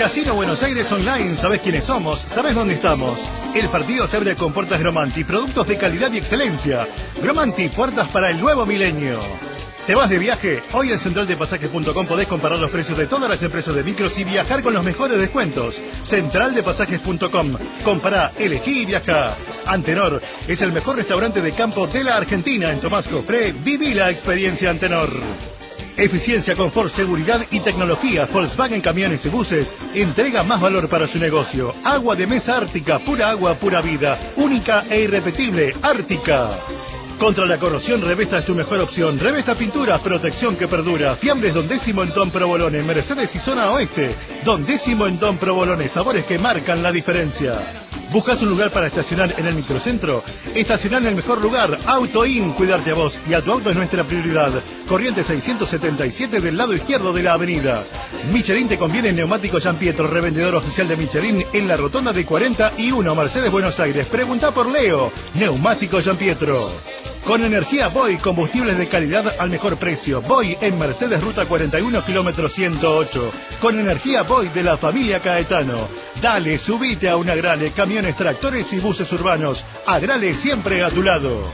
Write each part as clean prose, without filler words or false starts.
Casino Buenos Aires Online, sabés quiénes somos, sabés dónde estamos. El partido se abre con puertas Gromanti, productos de calidad y excelencia. Gromanti, puertas para el nuevo milenio. ¿Te vas de viaje? Hoy en centraldepasajes.com podés comparar los precios de todas las empresas de micros y viajar con los mejores descuentos. Centraldepasajes.com. Compará, elegí y viajá. Antenor es el mejor restaurante de campo de la Argentina. En Tomás Cofré, viví la experiencia Antenor. Eficiencia, confort, seguridad y tecnología. Volkswagen Camiones y Buses entrega más valor para su negocio. Agua de mesa Ártica, pura agua, pura vida. Única e irrepetible, Ártica. Contra la corrosión, Revesta es tu mejor opción. Revesta Pinturas, protección que perdura. Fiambres Don Décimo en Don Provolone, Mercedes y Zona Oeste. Don Décimo en Don Provolone, sabores que marcan la diferencia. ¿Buscas un lugar para estacionar en el microcentro? Estacionar en el mejor lugar, Auto In, cuidarte a vos y a tu auto es nuestra prioridad. Corriente 677 del lado izquierdo de la avenida. Michelin te conviene en Neumático Gian Pietro, revendedor oficial de Michelin en la rotonda de 41, Mercedes, Buenos Aires. Pregunta por Leo, Neumático Gian Pietro. Con energía Boy, combustibles de calidad al mejor precio. Boy en Mercedes, ruta 41, kilómetro 108. Con energía Boy de la familia Caetano. Dale, subite a una Agrale, camiones, tractores y buses urbanos. Agrale siempre a tu lado.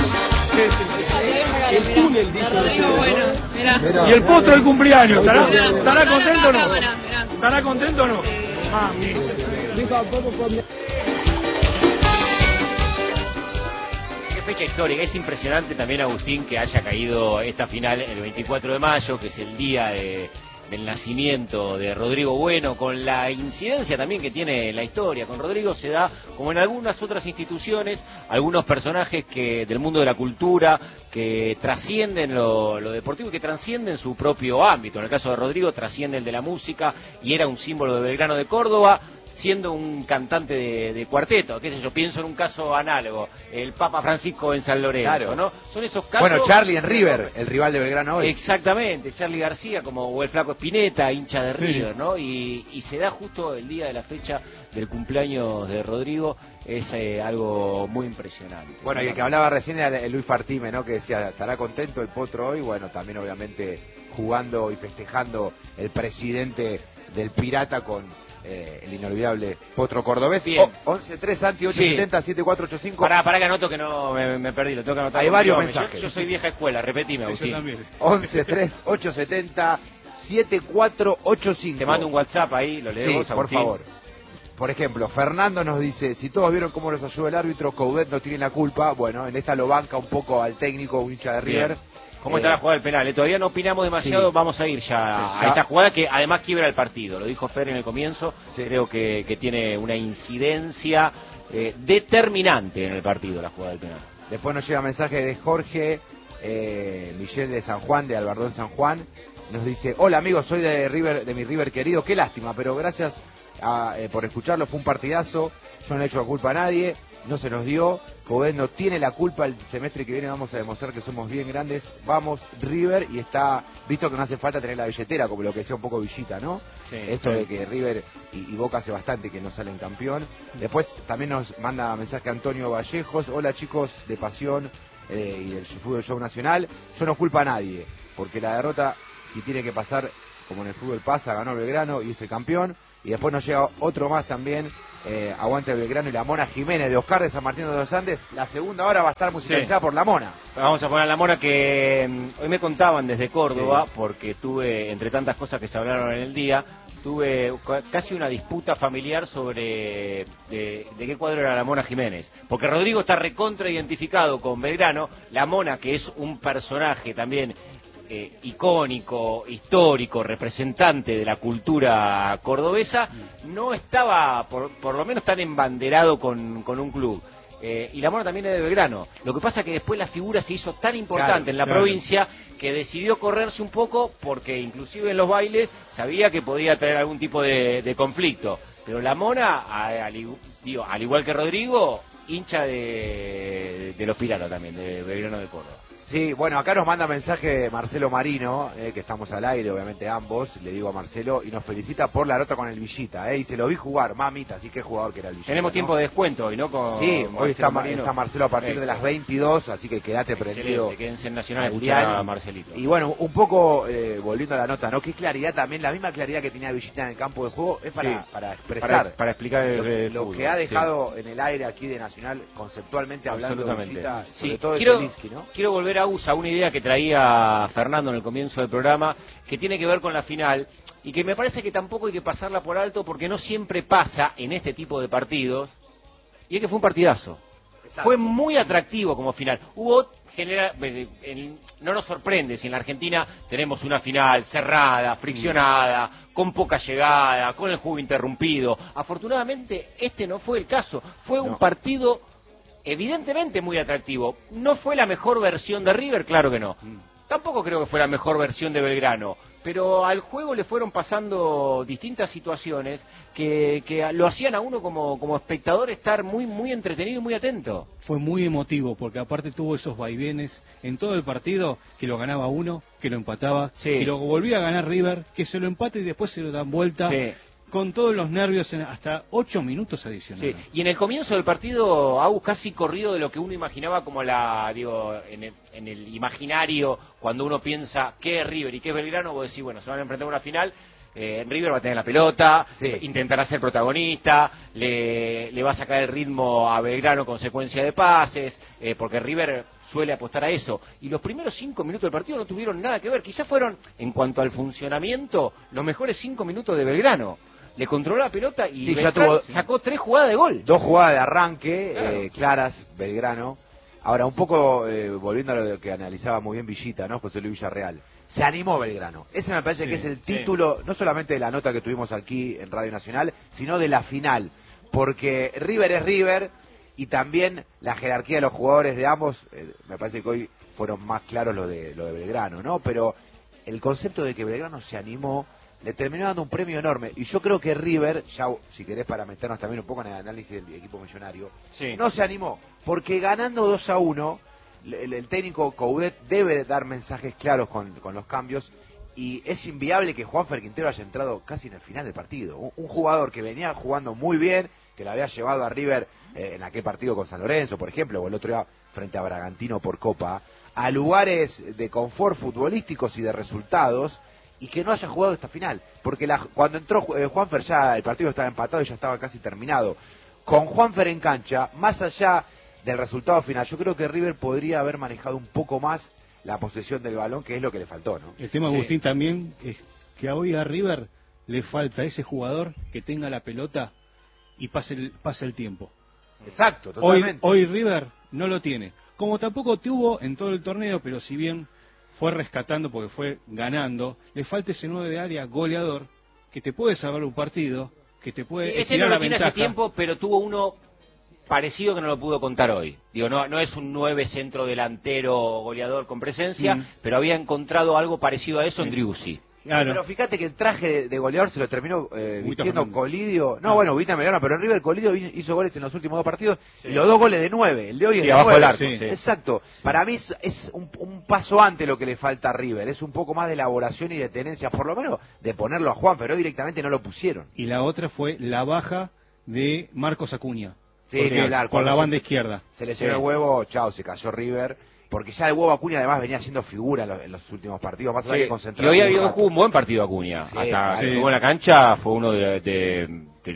El túnel, dice Rodrigo Bueno, mirá. Y el potro de cumpleaños, ¿estará contento o no? Mirá. ¿Estará contento o no? Ah, mira. Fecha histórica, es impresionante también, Agustín, que haya caído esta final el 24 de mayo, que es el día del nacimiento de Rodrigo Bueno, con la incidencia también que tiene la historia. Con Rodrigo se da, como en algunas otras instituciones, algunos personajes del mundo de la cultura que trascienden lo deportivo y que trascienden su propio ámbito. En el caso de Rodrigo trasciende el de la música y era un símbolo de Belgrano de Córdoba, siendo un cantante de cuarteto, qué sé yo, pienso en un caso análogo, el Papa Francisco en San Lorenzo, claro, ¿no? Son esos casos... Bueno, Charlie en River, el rival de Belgrano hoy. Exactamente, Charlie García, o el Flaco Spinetta, hincha de River, ¿no? Y se da justo el día de la fecha del cumpleaños de Rodrigo, es algo muy impresionante. Bueno, y el que hablaba recién era el Luis Fartime, ¿no? Que decía, ¿estará contento el Potro hoy? Bueno, también obviamente jugando y festejando el presidente del Pirata con... el inolvidable Potro Cordobés. 11-3, Santi, 870, 7485. Pará que anoto que no me perdí, lo tengo que anotar. Hay varios mensajes. Yo soy vieja escuela, repetime, Agustín. 11-3, 870, 7485. Te mando un WhatsApp ahí, lo leemos, sí, por favor. Por ejemplo, Fernando nos dice, si todos vieron cómo los ayudó el árbitro, Coudet no tiene la culpa. Bueno, en esta lo banca un poco al técnico, un hincha de River. Bien. ¿Cómo está la jugada del penal? Todavía no opinamos demasiado, sí. Vamos a ir ya a esa jugada que además quiebra el partido. Lo dijo Fer en el comienzo, sí. Creo que tiene una incidencia determinante en el partido, la jugada del penal. Después nos llega mensaje de Jorge Michel de San Juan, de Albardón San Juan. Nos dice, hola amigos, soy de mi River querido, qué lástima, pero gracias por escucharlo, fue un partidazo, yo no le he hecho la culpa a nadie. No se nos dio, Coudet no tiene la culpa, el semestre que viene vamos a demostrar que somos bien grandes, vamos River, y está visto que no hace falta tener la billetera, como lo que decía un poco Villita, ¿no? Sí, esto de que River y Boca hace bastante que no salen campeón. Después también nos manda mensaje Antonio Vallejos, hola chicos de Pasión y del Fútbol Show Nacional, yo no culpo a nadie, porque la derrota, si tiene que pasar, como en el fútbol pasa, ganó Belgrano y es el campeón. Y después nos llega otro más también, Aguante Belgrano y la Mona Jiménez de Oscar de San Martín de los Andes. La segunda hora va a estar musicalizada por la Mona. Vamos a poner a la Mona, que hoy me contaban desde Córdoba, porque tuve, entre tantas cosas que se hablaron en el día, tuve casi una disputa familiar sobre de qué cuadro era la Mona Jiménez. Porque Rodrigo está recontra identificado con Belgrano, la Mona, que es un personaje también icónico, histórico, representante de la cultura cordobesa, no estaba por lo menos tan embanderado con un club. Y la Mona también es de Belgrano. Lo que pasa es que después la figura se hizo tan importante en la provincia que decidió correrse un poco, porque inclusive en los bailes sabía que podía traer algún tipo de conflicto. Pero la Mona, al igual que Rodrigo, hincha de los Piratas también, de Belgrano de Córdoba. Sí, bueno, acá nos manda mensaje Marcelo Marino, que estamos al aire, obviamente ambos, le digo a Marcelo, y nos felicita por la nota con el Villita, y se lo vi jugar, mamita, así que jugador que era el Villita. Tenemos ¿no? tiempo de descuento hoy, ¿no? Con sí, hoy está Marcelo a partir de las 22, así que quédate prendido. Quédense en Nacional a escuchar a Marcelito. Y bueno, un poco, volviendo a la nota, ¿no? Qué claridad también, la misma claridad que tenía Villita en el campo de juego, es para expresar. Para explicar lo fútbol, que ha dejado en el aire aquí de Nacional, conceptualmente hablando de Villita, sobre todo de Zielinski, ¿no? Quiero volver a una idea que traía Fernando en el comienzo del programa, que tiene que ver con la final, y que me parece que tampoco hay que pasarla por alto, porque no siempre pasa en este tipo de partidos, y es que fue un partidazo. Exacto. Fue muy atractivo como final. No nos sorprende si en la Argentina tenemos una final cerrada, friccionada, con poca llegada, con el juego interrumpido. Afortunadamente este no fue el caso, fue un partido evidentemente muy atractivo. ¿No fue la mejor versión de River? Claro que no. Tampoco creo que fue la mejor versión de Belgrano. Pero al juego le fueron pasando distintas situaciones que lo hacían a uno como espectador estar muy entretenido y muy atento. Fue muy emotivo, porque aparte tuvo esos vaivenes en todo el partido, que lo ganaba uno, que lo empataba, que lo volvía a ganar River, que se lo empata y después se lo dan vuelta. Sí. Con todos los nervios, hasta 8 minutos adicionales. Sí. Y en el comienzo del partido, Agus, casi corrido de lo que uno imaginaba como en el imaginario, cuando uno piensa qué es River y qué es Belgrano, vos decís, bueno, se van a enfrentar a una final, River va a tener la pelota, intentará ser protagonista, le va a sacar el ritmo a Belgrano con secuencia de pases, porque River suele apostar a eso. Y los primeros 5 minutos del partido no tuvieron nada que ver, quizás fueron, en cuanto al funcionamiento, los mejores 5 minutos de Belgrano. Le controló la pelota y sacó 3 jugadas de gol. 2 jugadas de arranque, claras, Belgrano. Ahora, un poco volviendo a lo que analizaba muy bien Villita, ¿no? José Luis Villarreal. Se animó Belgrano. Ese me parece que es el título, no solamente de la nota que tuvimos aquí en Radio Nacional, sino de la final. Porque River es River y también la jerarquía de los jugadores de ambos, me parece que hoy fueron más claros lo de Belgrano, ¿no? Pero el concepto de que Belgrano se animó le terminó dando un premio enorme. Y yo creo que River, ya si querés para meternos también un poco en el análisis del equipo millonario, no se animó, porque ganando 2-1, el técnico Coudet debe dar mensajes claros con los cambios, y es inviable que Juanfer Quintero haya entrado casi en el final del partido. Un jugador que venía jugando muy bien, que lo había llevado a River en aquel partido con San Lorenzo, por ejemplo, o el otro día frente a Bragantino por Copa, a lugares de confort futbolísticos y de resultados, y que no haya jugado esta final, porque cuando entró Juanfer ya el partido estaba empatado y ya estaba casi terminado. Con Juanfer en cancha, más allá del resultado final, yo creo que River podría haber manejado un poco más la posesión del balón, que es lo que le faltó, ¿no? El tema, Agustín, también es que hoy a River le falta ese jugador que tenga la pelota y pase el tiempo. Exacto, totalmente. Hoy River no lo tiene, como tampoco tuvo en todo el torneo, pero si bien fue rescatando porque fue ganando, le falta ese 9 de área goleador que te puede salvar un partido, que te puede ese no lo tiene hace tiempo, pero tuvo uno parecido que no lo pudo contar hoy. Digo, no es un 9 centro delantero goleador con presencia, pero había encontrado algo parecido a eso en Driussi. Claro. Pero fíjate que el traje de goleador se lo terminó vistiendo Colidio. No, bueno, Vita Melano, pero en River Colidio hizo goles en los últimos 2 partidos y los 2 goles de 9. El de hoy es de 9. Exacto. Para mí es un paso antes lo que le falta a River. Es un poco más de elaboración y de tenencia, por lo menos de ponerlo a Juan, pero hoy directamente no lo pusieron. Y la otra fue la baja de Marcos Acuña. Sí, por la banda izquierda. Se lesionó el huevo, chao, se cayó River. Porque ya el huevo Acuña además venía siendo figura en los últimos partidos, más allá que concentrado. Y hoy jugó un buen partido Acuña. Hasta que jugó en la cancha fue uno de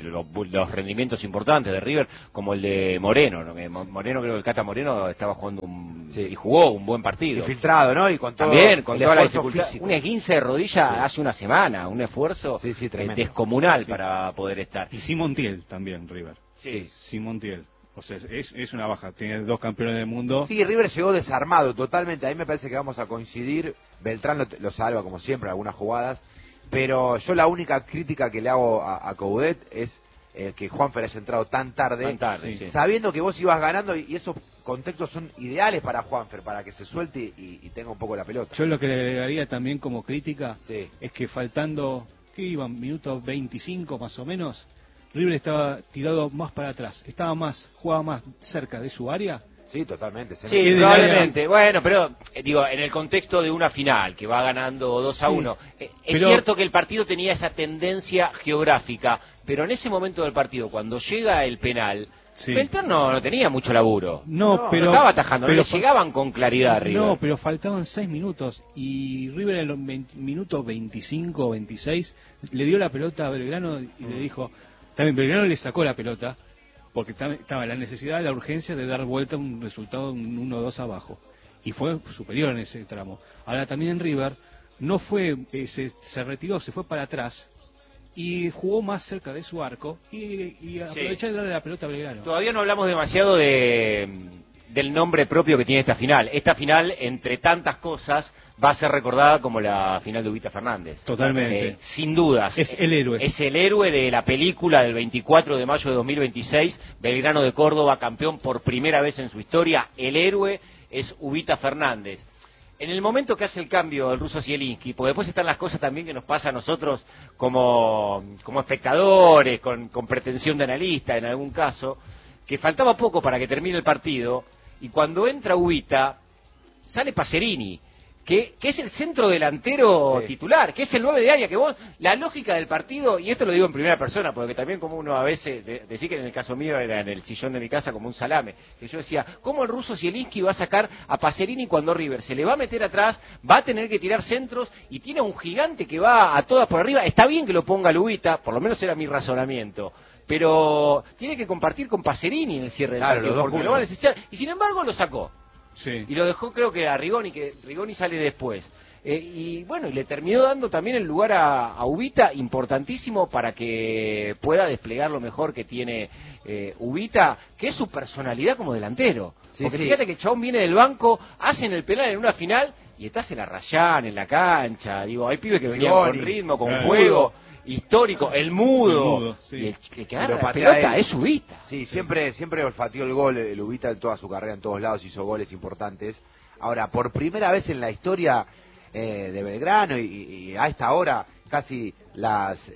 los rendimientos importantes de River, como el de Moreno, ¿no? Moreno, creo que el Cata Moreno estaba jugando y jugó un buen partido. Infiltrado, ¿no? Y con todo también, con toda la dificultad. Un esguince de rodilla hace una semana, un esfuerzo descomunal para poder estar. Y sin Montiel también, River. Sin Montiel. O sea, es una baja, tiene 2 campeones del mundo. Sí, River llegó desarmado totalmente, a mí me parece que vamos a coincidir. Beltrán lo salva como siempre en algunas jugadas, pero yo la única crítica que le hago a Coudet es que Juanfer haya entrado tan tarde, sabiendo que vos ibas ganando, y esos contextos son ideales para Juanfer, para que se suelte y tenga un poco la pelota. Yo lo que le agregaría también como crítica es que faltando, ¿qué iban? Minutos 25 más o menos, River estaba tirado más para atrás, jugaba más cerca de su área. Sí, totalmente. Sí, probablemente. Bueno, pero digo, en el contexto de una final que va ganando 2-1, es cierto que el partido tenía esa tendencia geográfica, pero en ese momento del partido, cuando llega el penal, Beltrán no tenía mucho laburo. No estaba atajando, no le llegaban con claridad a River. No, pero faltaban 6 minutos y River en los minutos 25 o 26 le dio la pelota a Belgrano y le dijo, también Belgrano le sacó la pelota, porque estaba la necesidad, la urgencia de dar vuelta a un resultado 1-2 abajo. Y fue superior en ese tramo. Ahora también en River no fue, se retiró, se fue para atrás y jugó más cerca de su arco y aprovechó de darle la pelota a Belgrano. Todavía no hablamos demasiado del nombre propio que tiene esta final. Esta final, entre tantas cosas, va a ser recordada como la final de Ubita Fernández. Totalmente. Sin dudas. Es el héroe. Es el héroe de la película del 24 de mayo de 2026. Belgrano de Córdoba, campeón por primera vez en su historia. El héroe es Ubita Fernández. En el momento que hace el cambio el ruso Zielinski, porque después están las cosas también que nos pasa a nosotros como espectadores, con pretensión de analista en algún caso, que faltaba poco para que termine el partido, y cuando entra Ubita, sale Pacerini, que es el centro delantero titular, que es el 9 de área, que vos, la lógica del partido, y esto lo digo en primera persona, porque también como uno a veces, decir que en el caso mío era en el sillón de mi casa como un salame, que yo decía, ¿cómo el ruso Zielinski va a sacar a Pacerini cuando River se le va a meter atrás, va a tener que tirar centros, y tiene un gigante que va a todas por arriba? Está bien que lo ponga Lubita, por lo menos era mi razonamiento, pero tiene que compartir con Pacerini en el cierre del partido, porque lo va a necesitar, y sin embargo lo sacó. Sí. Y lo dejó, creo que a Rigoni, que Rigoni sale después. Y bueno, y le terminó dando también el lugar a Ubita, importantísimo para que pueda desplegar lo mejor que tiene Ubita, que es su personalidad como delantero. Porque fíjate que el chabón viene del banco, hacen el penal en una final y estás en la Rayán, en la cancha. Digo, hay pibes que venían con ritmo, con juego. Histórico, el mudo, y el que agarra la pelota es Ubita. Sí, siempre olfateó el gol, el Ubita en toda su carrera, en todos lados hizo goles importantes. Ahora, por primera vez en la historia de Belgrano y a esta hora, casi las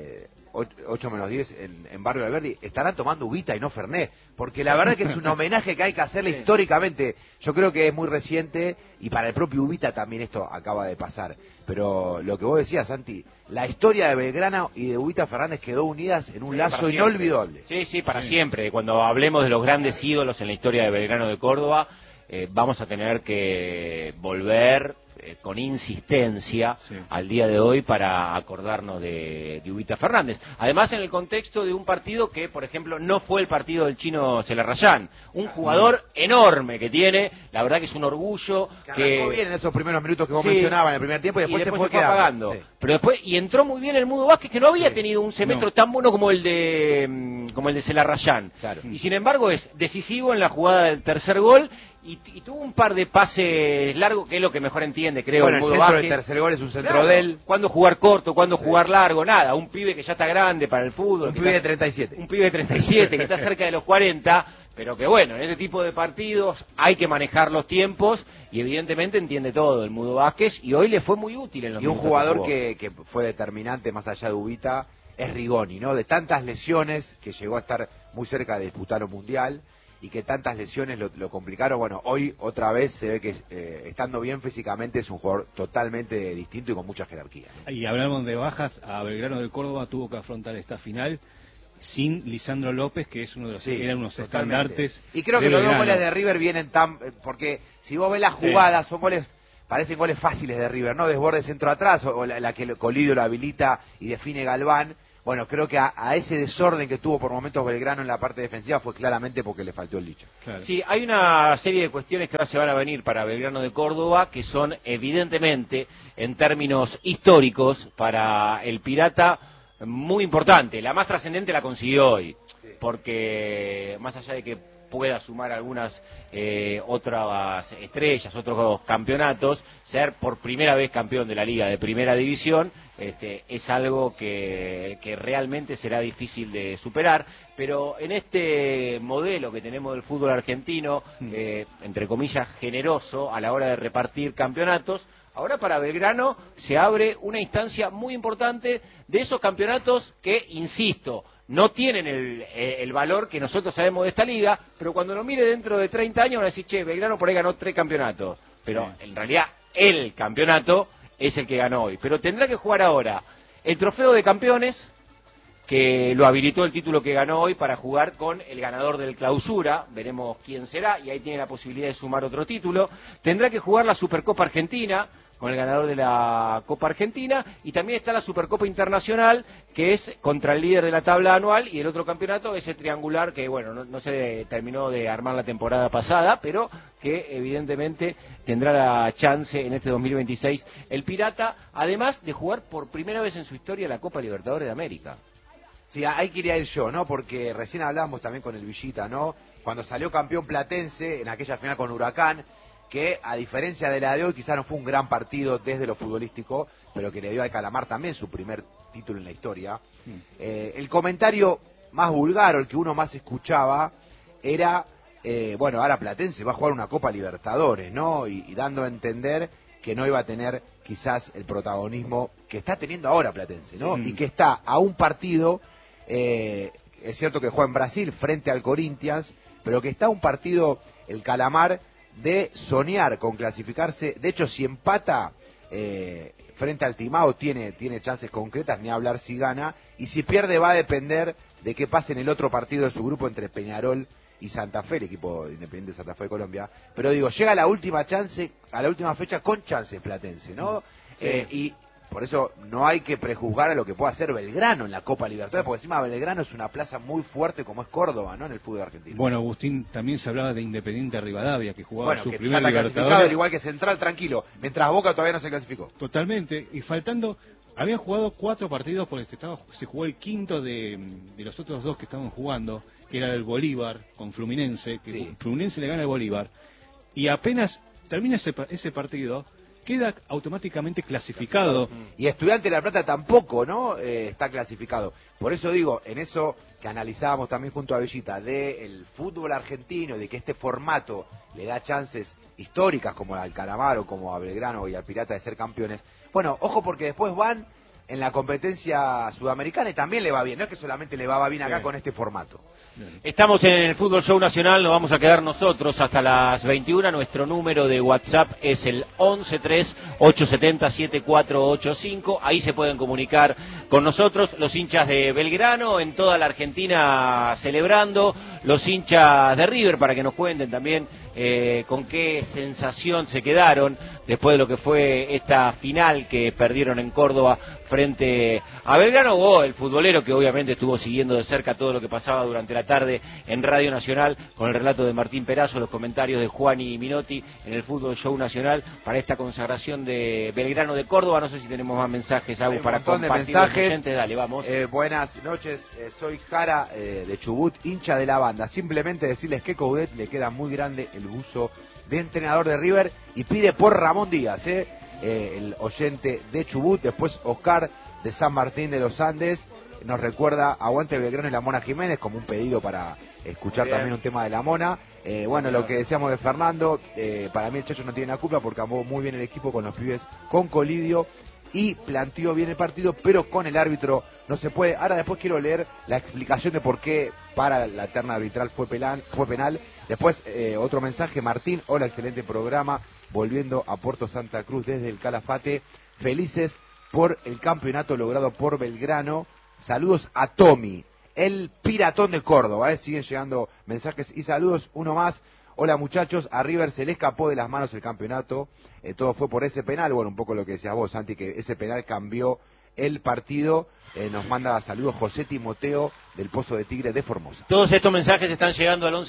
8 menos 10 en Barrio Alberdi, estarán tomando Ubita y no Fernet, porque la verdad que es un homenaje que hay que hacerle históricamente. Yo creo que es muy reciente y para el propio Ubita también esto acaba de pasar. Pero lo que vos decías, Santi, la historia de Belgrano y de Ubita Fernández quedó unidas en un lazo inolvidable. Sí, para siempre. Cuando hablemos de los grandes ídolos en la historia de Belgrano de Córdoba, vamos a tener que volver con insistencia al día de hoy para acordarnos de Ubita Fernández. Además, en el contexto de un partido que, por ejemplo, no fue el partido del chino Celarrayán, un jugador enorme que tiene, la verdad que es un orgullo. Que arrancó bien en esos primeros minutos que vos mencionabas en el primer tiempo y después se fue apagando. Pero después, y entró muy bien el Mudo Vázquez, que no había tenido un semestre tan bueno como el de Celarrayán. Claro. Y sin embargo es decisivo en la jugada del tercer gol. Y tuvo un par de pases largos, que es lo que mejor entiende, creo. Bueno, el centro del tercer gol es un centro de él. Cuándo jugar corto, cuándo jugar largo, nada. Un pibe que ya está grande para el fútbol. Un pibe de 37. Un pibe de 37, que está cerca de los 40, pero que bueno, en este tipo de partidos hay que manejar los tiempos y evidentemente entiende todo el Mudo Vázquez y hoy le fue muy útil en los minutos. Y un jugador que fue determinante más allá de Ubita es Rigoni, ¿no? De tantas lesiones que llegó a estar muy cerca de disputar un mundial y que tantas lesiones lo complicaron. Bueno, hoy otra vez se ve que estando bien físicamente es un jugador totalmente distinto y con mucha jerarquía, ¿no? Y hablamos de bajas, a Belgrano de Córdoba tuvo que afrontar esta final sin Lisandro López, que es uno de los eran unos estandartes. Y creo que los dos goles de River vienen porque si vos ves las jugadas, son goles, parecen goles fáciles de River, ¿no? Desborde centro atrás, o la que Colidio lo habilita y define Galván. Bueno, creo que a ese desorden que tuvo por momentos Belgrano en la parte defensiva fue claramente porque le faltó el Licha. Claro. Sí, hay una serie de cuestiones que ahora se van a venir para Belgrano de Córdoba que son evidentemente, en términos históricos, para el Pirata muy importante. La más trascendente la consiguió hoy, porque más allá de que pueda sumar algunas otras estrellas, otros campeonatos, ser por primera vez campeón de la Liga de Primera División, es algo que realmente será difícil de superar, pero en este modelo que tenemos del fútbol argentino, entre comillas generoso a la hora de repartir campeonatos, ahora para Belgrano se abre una instancia muy importante de esos campeonatos que, insisto, no tienen el valor que nosotros sabemos de esta liga, pero cuando lo mire dentro de 30 años van a decir, che, Belgrano por ahí ganó 3 campeonatos, pero en realidad el campeonato es el que ganó hoy, pero tendrá que jugar ahora el trofeo de campeones, que lo habilitó el título que ganó hoy para jugar con el ganador del clausura, veremos quién será, y ahí tiene la posibilidad de sumar otro título. Tendrá que jugar la Supercopa Argentina, con el ganador de la Copa Argentina, y también está la Supercopa Internacional, que es contra el líder de la tabla anual, y el otro campeonato, ese triangular, que bueno, no se terminó de armar la temporada pasada, pero que evidentemente tendrá la chance en este 2026 el Pirata, además de jugar por primera vez en su historia la Copa Libertadores de América. Sí, ahí quería ir yo, ¿no? Porque recién hablábamos también con el Villita, ¿no? Cuando salió campeón Platense en aquella final con Huracán, que a diferencia de la de hoy quizás no fue un gran partido desde lo futbolístico, pero que le dio al Calamar también su primer título en la historia. El comentario más vulgar, o el que uno más escuchaba, era, bueno, ahora Platense va a jugar una Copa Libertadores, ¿no? Y dando a entender que no iba a tener quizás el protagonismo que está teniendo ahora Platense, ¿no? Y que está a un partido... es cierto que juega en Brasil frente al Corinthians, pero que está un partido, el Calamar, de soñar con clasificarse. De hecho, si empata frente al Timao tiene chances concretas, ni hablar si gana, y si pierde va a depender de qué pase en el otro partido de su grupo entre Peñarol y Santa Fe, el equipo independiente de Santa Fe de Colombia. Pero digo, llega a la última fecha con chances Platense, ¿no? Sí. Y por eso no hay que prejuzgar a lo que pueda hacer Belgrano en la Copa Libertadores, porque encima Belgrano es una plaza muy fuerte como es Córdoba, ¿no? En el fútbol argentino. Bueno, Agustín, también se hablaba de Independiente Rivadavia, que jugaba su que primer ya está Libertadores. al igual que Central, tranquilo, mientras Boca todavía no se clasificó. Totalmente, y faltando, habían jugado 4 partidos, porque se jugó el quinto de los otros 2 que estaban jugando, que era el Bolívar con Fluminense, que Fluminense le gana al Bolívar, y apenas termina ese partido, queda automáticamente clasificado. Y Estudiante de La Plata tampoco, ¿no? Está clasificado. Por eso digo, en eso que analizábamos también junto a Villita, del fútbol argentino, de que este formato le da chances históricas como al Calamar o como a Belgrano y al Pirata de ser campeones. Bueno, ojo porque después van en la competencia sudamericana y también le va bien. No es que solamente le va bien acá con este formato. Estamos en el Fútbol Show Nacional, nos vamos a quedar nosotros hasta las 21. Nuestro número de WhatsApp es el 113-870-7485. Ahí se pueden comunicar con nosotros los hinchas de Belgrano, en toda la Argentina celebrando, los hinchas de River, para que nos cuenten también con qué sensación se quedaron después de lo que fue esta final que perdieron en Córdoba frente a Belgrano, o el futbolero que obviamente estuvo siguiendo de cerca todo lo que pasaba durante la tarde en Radio Nacional, con el relato de Martín Perazo, los comentarios de Juan y Minotti en el Fútbol Show Nacional para esta consagración de Belgrano de Córdoba. No sé si tenemos más mensajes, Agus, para compartir. Dale, vamos. Buenas noches, soy Jara de Chubut, hincha de la banda. Simplemente decirles que Coudet le queda muy grande el buzo de entrenador de River y pide por Ramón Díaz, el oyente de Chubut. Después Oscar de San Martín de los Andes nos recuerda Aguante Belgrano y la Mona Jiménez como un pedido para escuchar también un tema de la Mona. Bueno, lo que decíamos de Fernando, para mí el Chacho no tiene la culpa porque amó muy bien el equipo con los pibes, con Colidio, y planteó bien el partido, pero con el árbitro no se puede. Ahora después quiero leer la explicación de por qué para la terna arbitral fue penal. Después otro mensaje, Martín, hola, excelente programa, volviendo a Puerto Santa Cruz desde el Calafate, felices por el campeonato logrado por Belgrano. Saludos a Tommy, el piratón de Córdoba. Siguen llegando mensajes y saludos. Uno más. Hola muchachos, a River se le escapó de las manos el campeonato, todo fue por ese penal. Bueno, un poco lo que decías vos, Santi, que ese penal cambió el partido. Nos manda saludos José Timoteo del Pozo de Tigre de Formosa. Todos estos mensajes están llegando al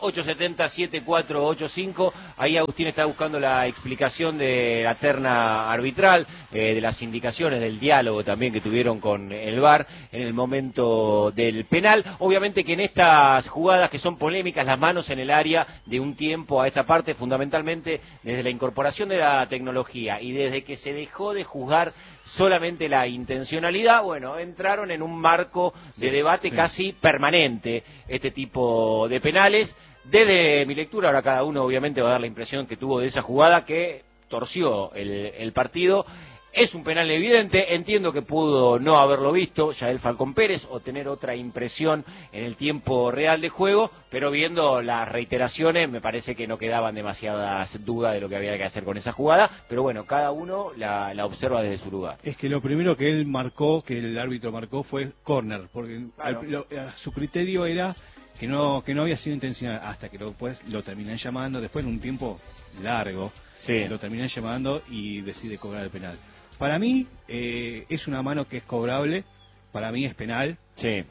113-870-7485. Ahí Agustín está buscando la explicación de la terna arbitral, de las indicaciones, del diálogo también que tuvieron con el VAR en el momento del penal. Obviamente que en estas jugadas que son polémicas, las manos en el área de un tiempo a esta parte, fundamentalmente desde la incorporación de la tecnología y desde que se dejó de juzgar solamente la intencionalidad, bueno, entraron en un marco de debate casi permanente este tipo de penales. Desde mi lectura, ahora cada uno obviamente va a dar la impresión que tuvo de esa jugada que torció el partido. Es un penal evidente, entiendo que pudo no haberlo visto Yael Falcón Pérez o tener otra impresión en el tiempo real de juego, pero viendo las reiteraciones me parece que no quedaban demasiadas dudas de lo que había que hacer con esa jugada, pero bueno, cada uno la observa desde su lugar. Es que lo primero que él marcó, que el árbitro marcó, fue córner, porque Claro. su criterio era que no había sido intencional, hasta que después lo terminan llamando, después de un tiempo largo, Sí. lo terminan llamando y decide cobrar el penal. Para mí es una mano que es cobrable, para mí es penal, Sí.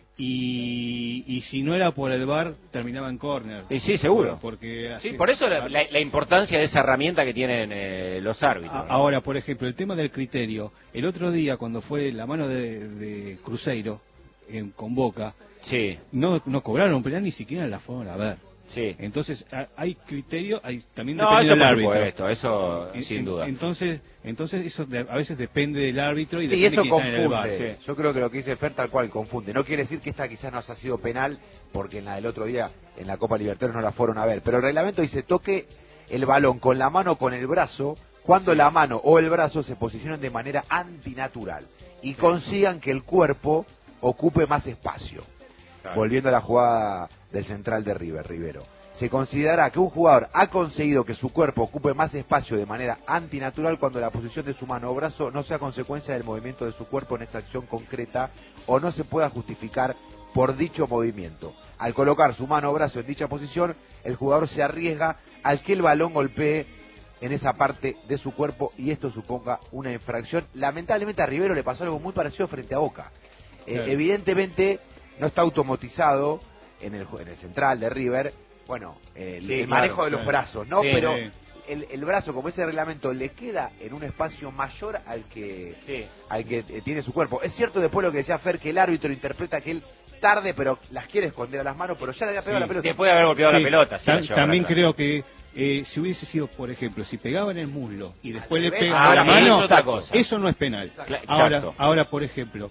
y si no era por el VAR terminaba en córner. Y sí, seguro. Porque así, Sí, por eso la importancia de esa herramienta que tienen los árbitros. ¿no? Ahora, por ejemplo, el tema del criterio. El otro día, cuando fue la mano de Cruzeiro con Boca, Sí, no cobraron penal, ni siquiera la fueron a ver. sí. Entonces, hay criterio, también No, depende eso del por árbitro. supuesto, eso sin duda. Entonces eso a veces depende del árbitro y Sí, depende eso de quién está en el VAR. confunde. Sí. Yo creo que lo que dice Fer tal cual confunde. No quiere decir que esta quizás no haya sido penal, porque en la del otro día, en la Copa Libertadores, no la fueron a ver. Pero el reglamento dice, toque el balón con la mano o con el brazo, cuando la mano o el brazo se posicionan de manera antinatural y consigan que el cuerpo ocupe más espacio. Claro. Volviendo a la jugada del central de Rivero. Se considera que un jugador ha conseguido que su cuerpo ocupe más espacio de manera antinatural cuando la posición de su mano o brazo no sea consecuencia del movimiento de su cuerpo en esa acción concreta o no se pueda justificar por dicho movimiento. Al colocar su mano o brazo en dicha posición, el jugador se arriesga al que el balón golpee en esa parte de su cuerpo y esto suponga una infracción. Lamentablemente a Rivero le pasó algo muy parecido frente a Boca. Claro. Evidentemente no está automatizado en el central de River, bueno, el manejo de los brazos, ¿no? Sí, pero sí. el brazo, como ese reglamento, le queda en un espacio mayor al que tiene su cuerpo. Es cierto después lo que decía Fer, que el árbitro interpreta que él tarde, pero las quiere esconder a las manos, pero ya le había pegado Sí. la pelota. Después de haber golpeado Sí, la pelota. sí, la llevaba también atrás. creo que si hubiese sido, por ejemplo, si pegaba en el muslo y después le revés, pega ah, a la eso mano, es otra cosa. eso no es penal. Exacto. Ahora, por ejemplo,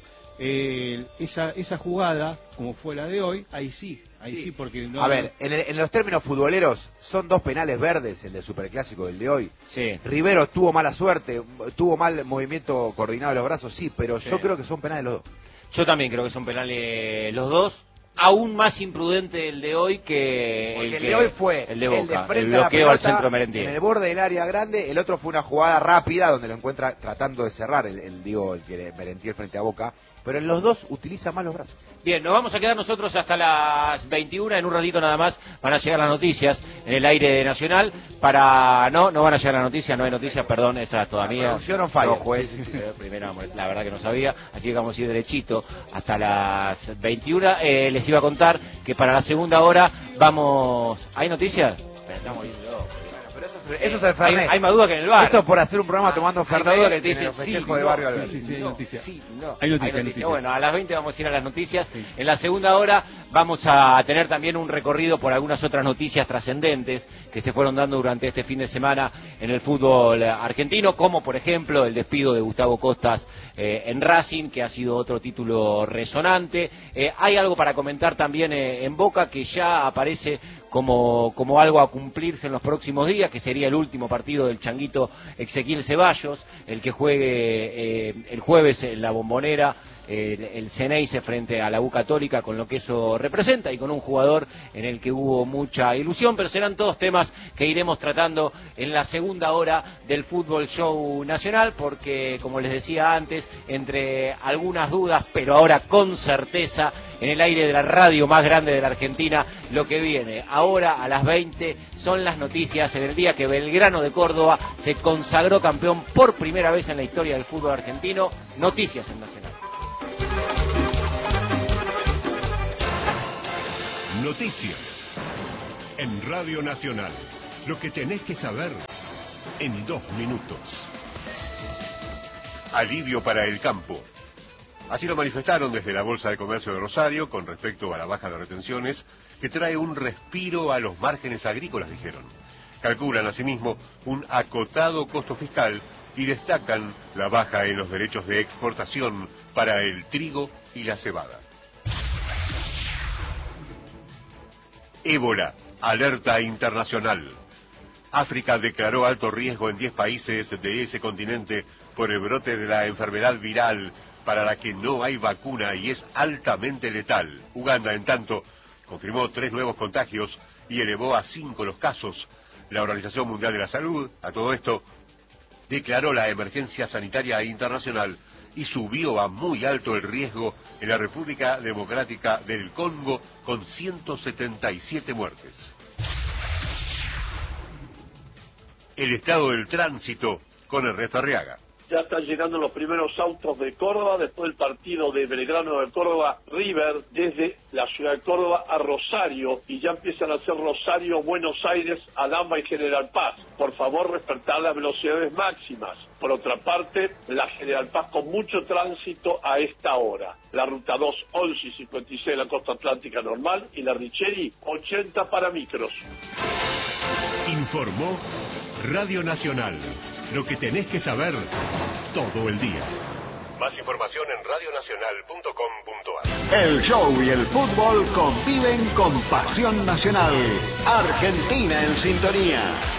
esa jugada, como fue la de hoy, ahí sí, porque no... A ver, en los términos futboleros, son dos penales verdes, el del Superclásico del de hoy. Sí. Rivero tuvo mala suerte, tuvo mal movimiento coordinado de los brazos, sí, pero yo creo que son penales los dos. Yo también creo que son penales los dos. Aún más imprudente el de hoy que Porque el de hoy fue el de Boca, frente el a la bloqueo al pelota, centro en Merentiel. el borde del área grande. El otro fue una jugada rápida donde lo encuentra tratando de cerrar el que Merentiel frente a Boca, pero en los dos utiliza más los brazos. Bien, nos vamos a quedar nosotros hasta las 21, en un ratito nada más van a llegar las noticias en el aire nacional. No van a llegar las noticias, no hay noticias, perdón, esa es toda mía. Producción on fire. No, juez, Sí. primero, la verdad que no sabía, así que vamos a ir derechito hasta las 21. Les iba a contar que para la segunda hora vamos... ¿Hay noticias? Pero estamos viendo. Eso es el Fernet. Hay más duda que en el bar. Eso por hacer un programa tomando Hay más Fernet duda que te en dicen el sí, festejo no, de barrio Alberti. Sí, hay noticias. Sí, no. Hay noticias. Bueno, a las 20 vamos a ir a las noticias. En la segunda hora vamos a tener también un recorrido por algunas otras noticias trascendentes que se fueron dando durante este fin de semana en el fútbol argentino, como por ejemplo el despido de Gustavo Costas en Racing, que ha sido otro título resonante. Hay algo para comentar también en Boca que ya aparece como algo a cumplirse en los próximos días, que sería el último partido del changuito Ezequiel Ceballos, el que juegue el jueves en la Bombonera, el Ceneice frente a la U Católica, con lo que eso representa y con un jugador en el que hubo mucha ilusión, pero serán todos temas que iremos tratando en la segunda hora del Fútbol Show Nacional, porque como les decía antes, entre algunas dudas, pero ahora con certeza, en el aire de la radio más grande de la Argentina, lo que viene ahora a las 20 son las noticias en el día que Belgrano de Córdoba se consagró campeón por primera vez en la historia del fútbol argentino. Noticias en Nacional. Noticias en Radio Nacional. Lo que tenés que saber en 2 minutos. Alivio para el campo. Así lo manifestaron desde la Bolsa de Comercio de Rosario con respecto a la baja de retenciones, que trae un respiro a los márgenes agrícolas, dijeron. Calculan asimismo un acotado costo fiscal y destacan la baja en los derechos de exportación para el trigo y la cebada. Ébola, alerta internacional. África declaró alto riesgo en 10 países de ese continente por el brote de la enfermedad viral para la que no hay vacuna y es altamente letal. Uganda, en tanto, confirmó 3 nuevos contagios y elevó a 5 los casos. La Organización Mundial de la Salud, a todo esto, declaró la emergencia sanitaria internacional y subió a muy alto el riesgo en la República Democrática del Congo con 177 muertes. El estado del tránsito con Ernesto Arriaga. Ya están llegando los primeros autos de Córdoba, después del partido de Belgrano de Córdoba, River, desde la ciudad de Córdoba a Rosario, y ya empiezan a hacer Rosario, Buenos Aires, Alhambra y General Paz. Por favor, respetar las velocidades máximas. Por otra parte, la General Paz con mucho tránsito a esta hora. La ruta 2, 11 y 56 de la costa atlántica normal, y la Richeri, 80 para micros. Informó Radio Nacional. Lo que tenés que saber todo el día. Más información en radionacional.com.ar. El show y el fútbol conviven con pasión nacional. Argentina en sintonía.